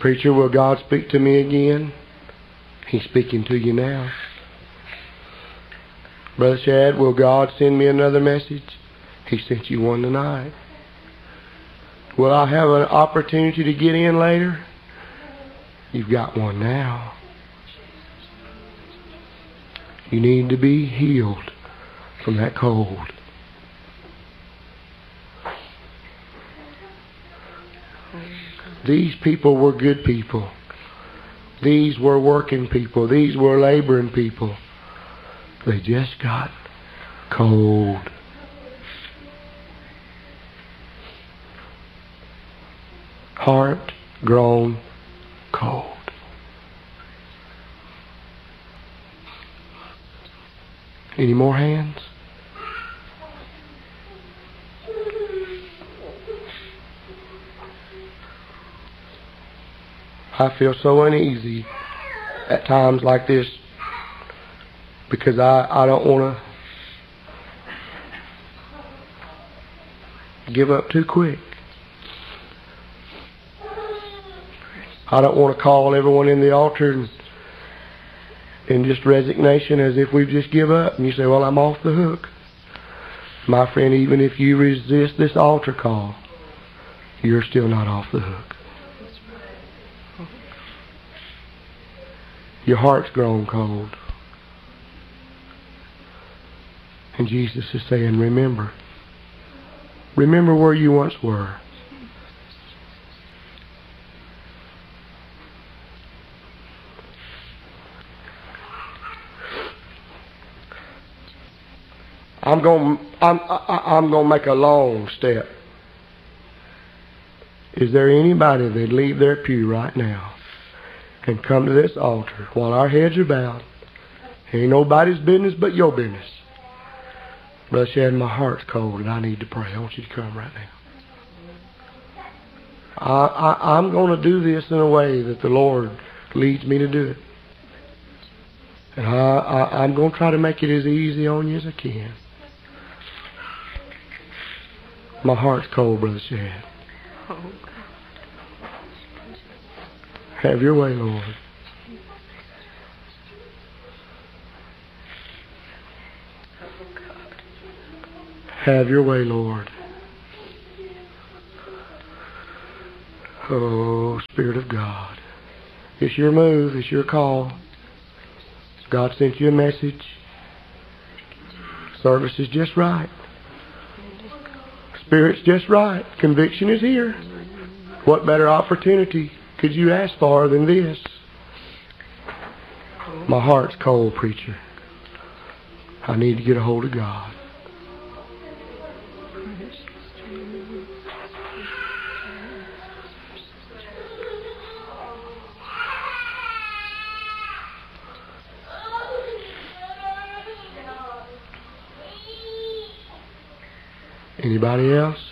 Preacher, will God speak to me again? He's speaking to you now. Brother Shad, will God send me another message? He sent you one tonight. Will I have an opportunity to get in later? You've got one now. You need to be healed from that cold. These people were good people. These were working people. These were laboring people. They just got cold. Heart grown cold. Any more hands? I feel so uneasy at times like this because I don't want to give up too quick. I don't want to call everyone in the altar in just resignation as if we just give up. And you say, well, I'm off the hook. My friend, even if you resist this altar call, you're still not off the hook. Your heart's grown cold. And Jesus is saying, remember. Remember where you once were. I'm going to make a long step. Is there anybody that'd leave their pew right now and come to this altar while our heads are bowed? Ain't nobody's business but your business. Brother Shad, my heart's cold and I need to pray. I want you to come right now. I'm going to do this in a way that the Lord leads me to do it. And I'm going to try to make it as easy on you as I can. My heart's cold, Brother Shad. Have your way, Lord. Have your way, Lord. Oh, Spirit of God. It's your move. It's your call. God sent you a message. Service is just right. Spirit's just right. Conviction is here. What better opportunity could you ask for than this? My heart's cold, preacher. I need to get a hold of God. Anybody else?